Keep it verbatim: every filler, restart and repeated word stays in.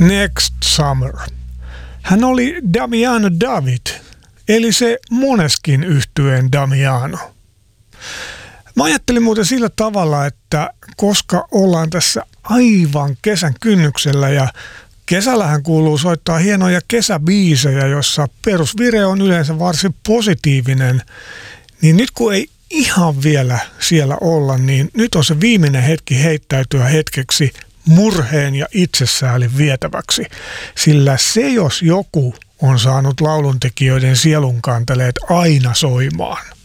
Next Summer. Hän oli Damiano David, eli se Måneskin yhtyeen Damiano. Mä ajattelin muuten sillä tavalla, että koska ollaan tässä aivan kesän kynnyksellä ja kesällähän kuuluu soittaa hienoja kesäbiisejä, jossa perusvire on yleensä varsin positiivinen, niin nyt kun ei ihan vielä siellä olla, niin nyt on se viimeinen hetki heittäytyä hetkeksi murheen ja itsesäälin vietäväksi, sillä se jos joku on saanut lauluntekijöiden sielunkanteleet aina soimaan.